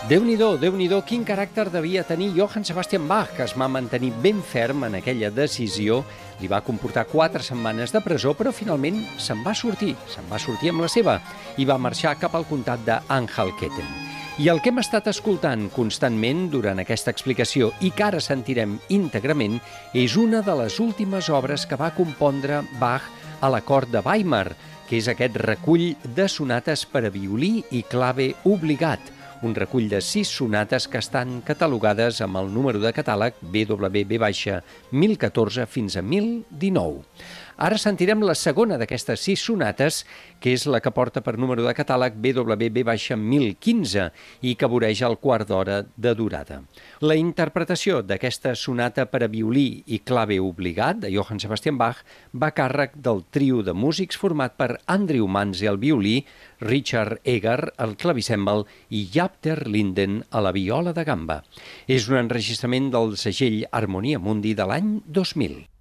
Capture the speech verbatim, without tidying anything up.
Déu-n'hi-do, Déu-n'hi-do, quin caràcter devia tenir Johann Sebastian Bach, que es va mantenir ben ferm en aquella decisió. Li va comportar quatre setmanes de presó, però finalment se'n va sortir, se'n va sortir amb la seva i va marxar cap al comtat d'Anhalketten. I el que hem estat escoltant constantment durant aquesta explicació i que ara sentirem íntegrament és una de les últimes obres que va compondre Bach a la cort de Weimar, que és aquest recull de sonates per a violí i clave obligat, un recull de sis sonates que estan catalogades amb el número de catàleg B W V mil catorze fins a mil dinou. Ara sentirem la segona d'aquestes sis sonates, que és la que porta per número de catàleg B W V mil quinze i que voreja el quart d'hora de durada. La interpretació d'aquesta sonata per a violí i clave obligat de Johann Sebastian Bach va a càrrec del trio de músics format per Andrew Manze al violí, Richard Eger al clavicèmbal i Jaap ter Linden a la viola de gamba. És un enregistrament del segell Harmonia Mundi de l'any dos mil.